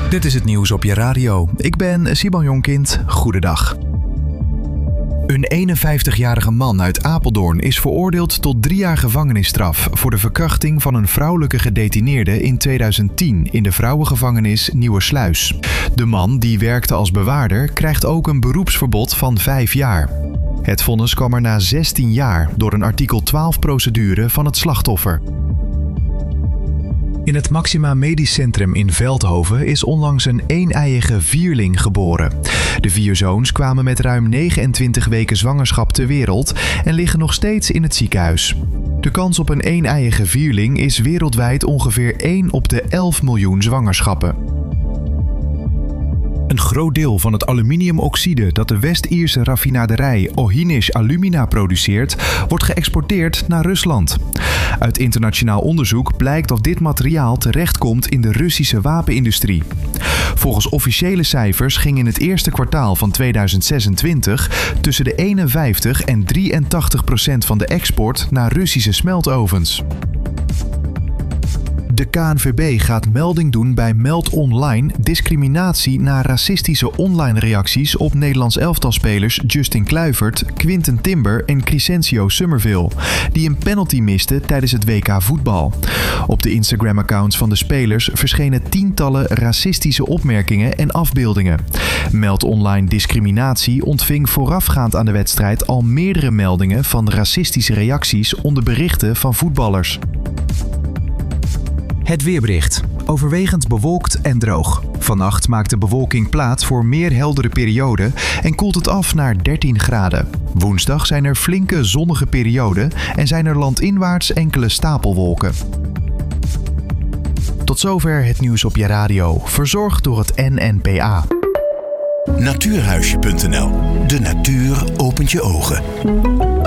Dit is het nieuws op je radio. Ik ben Simon Jonkind. Goedendag. Een 51-jarige man uit Apeldoorn is veroordeeld tot 3 jaar gevangenisstraf voor de verkrachting van een vrouwelijke gedetineerde in 2010 in de vrouwengevangenis Nieuwersluis. De man, die werkte als bewaarder, krijgt ook een beroepsverbod van 5 jaar. Het vonnis kwam er na 16 jaar door een artikel 12-procedure van het slachtoffer. In het Maxima Medisch Centrum in Veldhoven is onlangs een eeneiige vierling geboren. De 4 zoons kwamen met ruim 29 weken zwangerschap ter wereld en liggen nog steeds in het ziekenhuis. De kans op een eeneiige vierling is wereldwijd ongeveer 1 op de 11 miljoen zwangerschappen. Een groot deel van het aluminiumoxide dat de West-Ierse raffinaderij Ohinish Alumina produceert, wordt geëxporteerd naar Rusland. Uit internationaal onderzoek blijkt dat dit materiaal terechtkomt in de Russische wapenindustrie. Volgens officiële cijfers ging in het eerste kwartaal van 2026 tussen de 51 en 83% van de export naar Russische smeltovens. De KNVB gaat melding doen bij Meld Online discriminatie na racistische online reacties op Nederlands elftalspelers Justin Kluivert, Quinten Timber en Crescencio Summerville, die een penalty misten tijdens het WK voetbal. Op de Instagram-accounts van de spelers verschenen tientallen racistische opmerkingen en afbeeldingen. Meld Online discriminatie ontving voorafgaand aan de wedstrijd al meerdere meldingen van racistische reacties onder berichten van voetballers. Het weerbericht. Overwegend bewolkt en droog. Vannacht maakt de bewolking plaats voor meer heldere perioden en koelt het af naar 13 graden. Woensdag zijn er flinke zonnige perioden en zijn er landinwaarts enkele stapelwolken. Tot zover het nieuws op je radio, verzorgd door het NNPA. Natuurhuisje.nl. De natuur opent je ogen.